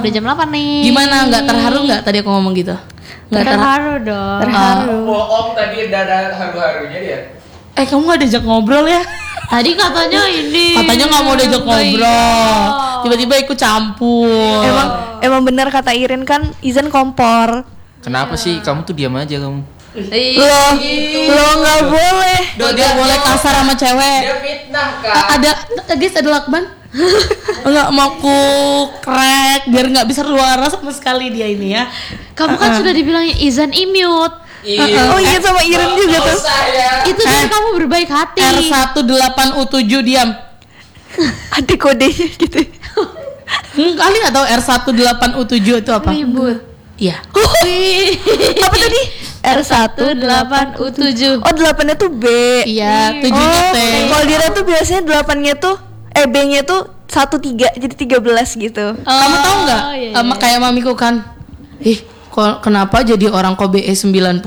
udah jam 8 nih. Gimana, nggak terharu nggak tadi aku ngomong gitu? Nggak Terharu dong. Bohong tadi ada haru-harunya dia. Kamu nggak diajak ngobrol ya? Tadi katanya ini. Katanya nggak mau diajak ngobrol. Tiba-tiba ikut campur. Emang benar kata Irin kan, Izan kompor. Kenapa sih kamu tuh diam aja kamu? Lo nggak boleh. Dia boleh kasar sama cewek. Dia fitnah kan. Ada lakban. Nggak mau ku crack biar nggak bisa suara sama sekali dia ini ya. Kamu kan sudah dibilangin Izan imute. Oh iya sama Irin juga tuh. Itu biar kamu berbaik hati. R18U7 diam. Ada kodenya gitu. Kali nggak tahu R18U7 itu apa? Ribut. Iya. Apa tadi? R18U7. Oh 8-nya tuh B. Iya, 7-nya T. Kalau Dira tuh biasanya 8-nya tuh B-nya tuh 1-3 jadi 13 gitu. Kamu tahu nggak? Iya. Kayak mamiku kan. Kenapa jadi orang kok BE 90?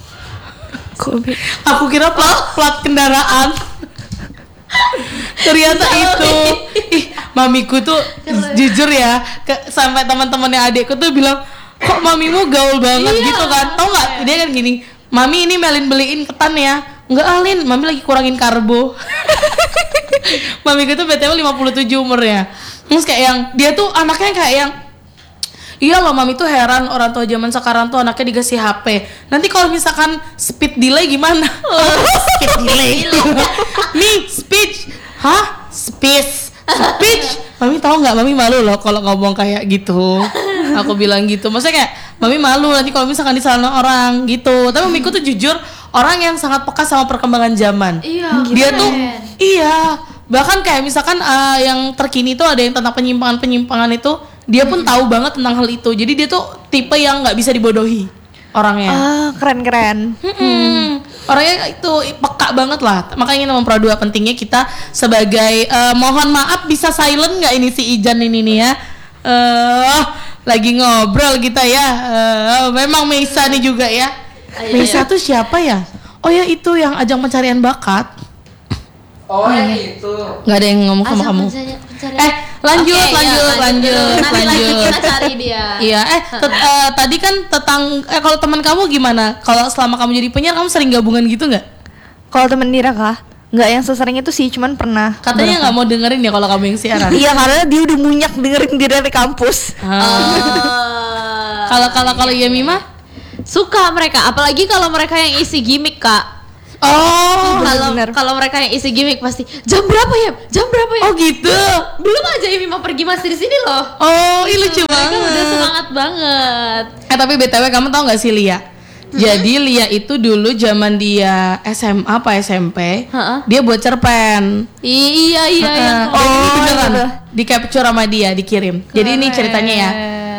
Aku kira plat kendaraan. Ternyata itu. Mamiku tuh jujur ya, sampai teman-temannya adikku tuh bilang, "Kok mamimu gaul banget gitu kan?" Tahu nggak? Dia kan gini, "Mami ini Melin beliin ketan ya." "Enggak, Alin, mami lagi kurangin karbo." Mamiku tuh BTW 57 umurnya. Terus kayak yang dia tuh anaknya kayak yang, iya loh, mami tuh heran orang tua zaman sekarang tuh anaknya dikasih HP. Nanti kalau misalkan speed delay gimana? Speed delay. Nih, speech. Hah? Speech. Mami tahu nggak? Mami malu loh kalau ngomong kayak gitu. Aku bilang gitu. Maksudnya kayak mami malu nanti kalau misalkan disalahin orang gitu. Tapi mamiku tuh jujur orang yang sangat peka sama perkembangan zaman. Iya. Dia tuh bahkan kayak misalkan yang terkini tuh ada yang tentang penyimpangan itu, dia pun tahu banget tentang hal itu. Jadi dia tuh tipe yang nggak bisa dibodohi orangnya. Keren. Orangnya itu peka banget lah. Makanya nomor dua pentingnya kita sebagai mohon maaf bisa silent nggak ini si Ijan ini nih ya. Lagi ngobrol kita ya. Memang Meisa nih juga ya. Meisa tuh siapa ya? Oh ya itu yang ajang pencarian bakat. Oh yang itu. Nggak ada yang ngomong sama kamu. Lanjut. Nanti lagi kita cari dia. Iya, tadi kan tentang kalau teman kamu gimana? Kalau selama kamu jadi penyiar kamu sering gabungan gitu nggak? Kalau temen Dira kah? Nggak yang sesering itu sih, cuman pernah. Katanya nggak mau dengerin ya kalau kamu yang siaran. Iya, karena dia udah munyak dengerin Dira di kampus. Kalau Yemi mah suka mereka, apalagi kalau mereka yang isi gimmick, Kak. Kalau mereka yang isi gimmick pasti jam berapa ya? Oh gitu. Belum aja Imi mau pergi masih di sini loh. Oh, ini lucu banget. Udah semangat banget. Tapi BTW kamu tahu nggak sih Lia? Jadi Lia itu dulu zaman dia SMA apa SMP, dia buat cerpen. Iya. Ini beneran di capture sama dia, dikirim. Jadi ini ceritanya ya.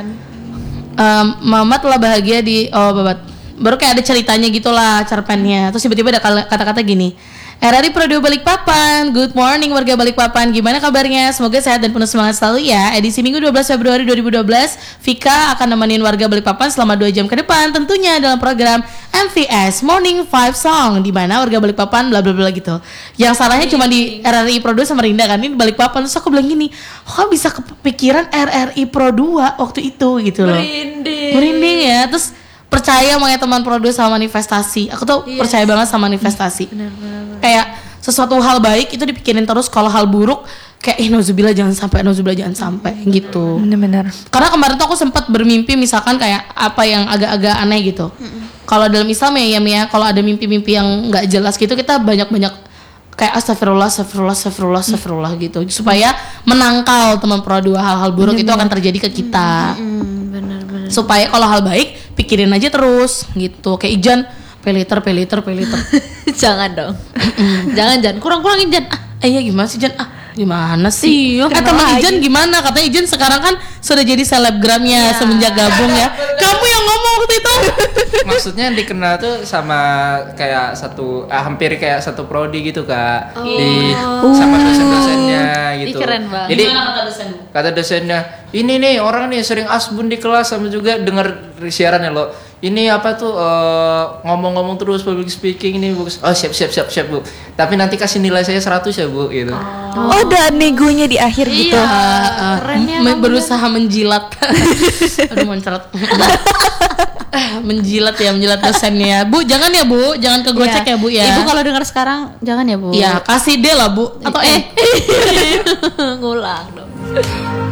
Mama telah bahagia di babat. Baru kayak ada ceritanya gitulah cerpennya. Terus tiba-tiba ada kata-kata gini. RRI Pro 2 Balikpapan. Good morning warga Balikpapan. Gimana kabarnya? Semoga sehat dan penuh semangat selalu ya. Edisi Minggu 12 Februari 2012, Vika akan nemenin warga Balikpapan selama 2 jam ke depan, tentunya dalam program MVS Morning 5 Song, di mana warga Balikpapan bla bla bla gitu. Yang salahnya cuma di RRI Pro 2 sama Rinda kan, ini Balikpapan. Terus aku bilang gini, kok bisa kepikiran RRI Pro 2 waktu itu gitu loh. Merinding ya. Terus percaya makanya teman produs sama manifestasi. Aku tuh percaya banget sama manifestasi. Benar. Kayak sesuatu hal baik itu dipikirin terus, kalau hal buruk kayak nauzubillah jangan sampai gitu. Benar. Karena kemarin tuh aku sempat bermimpi misalkan kayak apa yang agak-agak aneh gitu. Kalau dalam Islam ya, kalau ada mimpi-mimpi yang nggak jelas gitu, kita banyak-banyak kayak astagfirullah gitu supaya menangkal teman pro dua hal-hal buruk itu akan terjadi ke kita. Benar. Supaya kalau hal baik pikirin aja terus gitu. Kayak Ijan pay later. Jangan dong. Jangan kurang-kurangin Jan. Iya gimana sih Jan? Gimana sih? Teman Ijan gimana? Katanya Ijan sekarang kan sudah jadi selebgramnya semenjak gabung ya. Kamu yang ngomong waktu itu. Maksudnya yang dikenal tuh sama kayak hampir kayak satu prodi gitu Kak. Sama dosen-dosennya gitu. Keren banget. Jadi kata dosennya, ini nih orang nih sering asbun di kelas sama juga denger siarannya lo. ini apa tuh ngomong-ngomong terus public speaking ini bagus. Oh siap Bu. Tapi nanti kasih nilai saya 100 ya Bu gitu. Oh, ada negonya di akhir gitu. Keren ya, kamu berusaha menjilat. Aduh muncrat. menjilat dosennya. Bu, jangan ya Bu, jangan kegocek ya Bu ya. Ibu kalau dengar sekarang jangan ya Bu. Ya, kasih D lah Bu. Atau ngulang dong.